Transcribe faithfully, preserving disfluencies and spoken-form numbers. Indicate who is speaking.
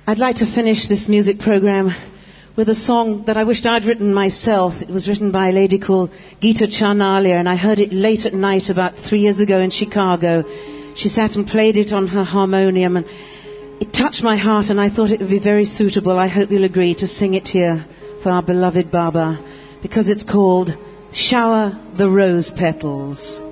Speaker 1: I'd like to finish this music program with a song that I wished I'd written myself. It was written by a lady called Geeta Charnalia, and I heard it late at night about three years ago in Chicago. She sat and played it on her harmonium, and it touched my heart, and I thought it would be very suitable, I hope you'll agree, to sing it here for our beloved Baba, because it's called Shower the Rose Petals.